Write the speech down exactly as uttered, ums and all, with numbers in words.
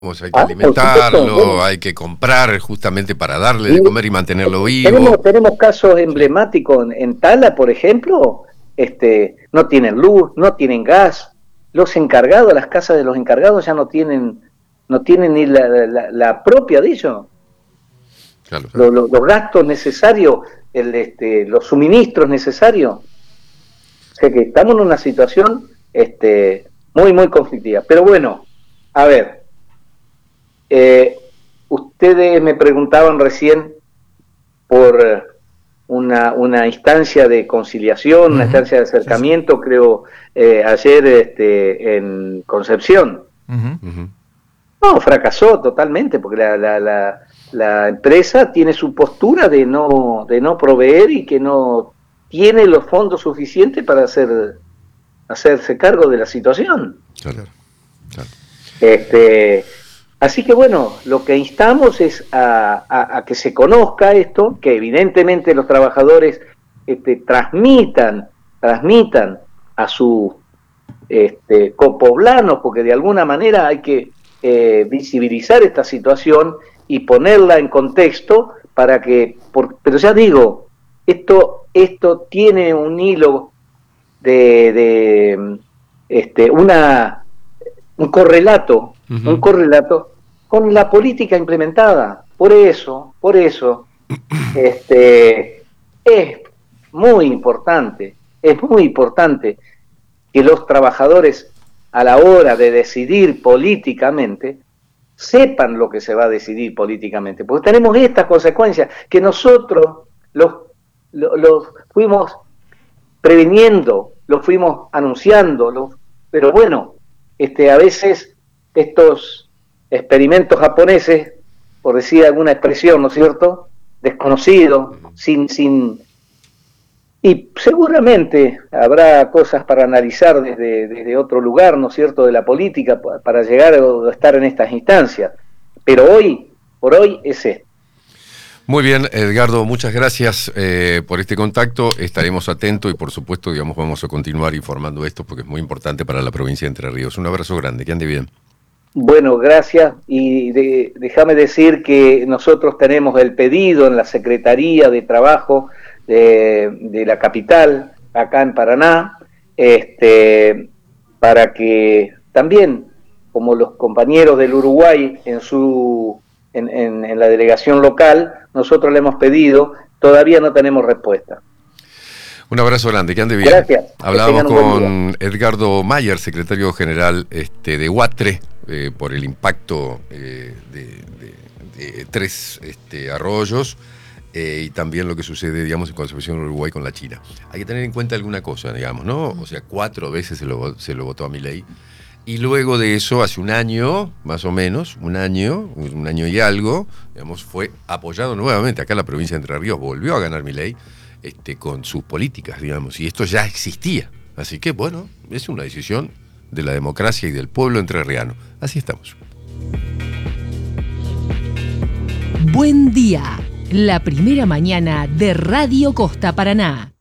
Pues hay que Ah, por supuesto, alimentarlo, bueno. hay que comprar justamente para darle de Y comer y mantenerlo vivo. tenemos, tenemos casos Sí, emblemáticos en, en Tala, por ejemplo, este, no tienen luz, no tienen gas. Los encargados, las casas de los encargados ya no tienen, no tienen ni la, la, la propia de ellos. claro, claro. Los, los, los gastos necesarios, el, este, los suministros necesarios. O sea que estamos en una situación este, muy, muy conflictiva. Pero bueno, a ver, eh, ustedes me preguntaban recién por una, una instancia de conciliación, una Uh-huh. instancia de Sí, sí. acercamiento, creo, eh, ayer este, en Concepción. Uh-huh. Uh-huh. No, fracasó totalmente, porque la, la, la, la empresa tiene su postura de no, de no proveer y que no tiene los fondos suficientes para hacer, hacerse cargo de la situación. Claro, claro. Este, así que bueno, lo que instamos es a, a, a que se conozca esto, que evidentemente los trabajadores este, transmitan, transmitan a sus este, copoblanos, porque de alguna manera hay que eh, visibilizar esta situación y ponerla en contexto para que, por, pero ya digo, esto, esto tiene un hilo de, de este, una, un correlato, un Uh-huh. correlato con la política implementada. Por eso, por eso, este, es muy importante, es muy importante que los trabajadores a la hora de decidir políticamente sepan lo que se va a decidir políticamente, porque tenemos estas consecuencias que nosotros los, los, los fuimos previniendo, los fuimos anunciando, los, pero bueno, este, a veces estos experimentos japoneses, por decir alguna expresión, ¿no es cierto?, desconocidos, sin, sin, y seguramente habrá cosas para analizar desde, desde otro lugar, ¿no es cierto?, de la política para llegar a estar en estas instancias. Pero hoy, por hoy, es esto. Muy bien, Edgardo, muchas gracias eh, por este contacto. Estaremos atentos y, por supuesto, digamos, vamos a continuar informando esto porque es muy importante para la provincia de Entre Ríos. Un abrazo grande, que ande bien. Bueno, gracias. Y de, déjame decir que nosotros tenemos el pedido en la Secretaría de Trabajo de, de la capital, acá en Paraná, este, para que también, como los compañeros del Uruguay en su en, en, en la delegación local, nosotros le hemos pedido, todavía no tenemos respuesta. Un abrazo grande, que ande bien. Gracias. Hablábamos con Edgardo Mayer, secretario general este, de UATRE, eh, por el impacto eh, de, de, de tres este, arroyos eh, y también lo que sucede, digamos, en Concepción, Uruguay con la China. Hay que tener en cuenta alguna cosa, digamos, ¿no? O sea, cuatro veces se lo, se lo votó a Milei. Y luego de eso, hace un año, más o menos, un año, un año y algo, digamos, fue apoyado nuevamente. Acá en la provincia de Entre Ríos volvió a ganar Milei este, con sus políticas, digamos, y esto ya existía. Así que, bueno, es una decisión de la democracia y del pueblo entrerriano. Así estamos. Buen día, la primera mañana de Radio Costa Paraná.